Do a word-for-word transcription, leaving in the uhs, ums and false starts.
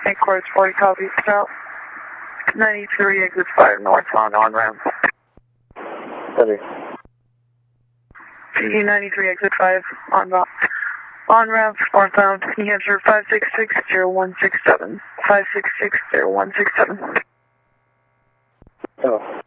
Headquarters forty copies, stop. ninety-three, exit five, northbound, on ramp. Steady. P D ninety-three, exit five, on ramp. On ramp, northbound, New Hampshire five six six zero one six seven. five six six zero one six seven. Oh.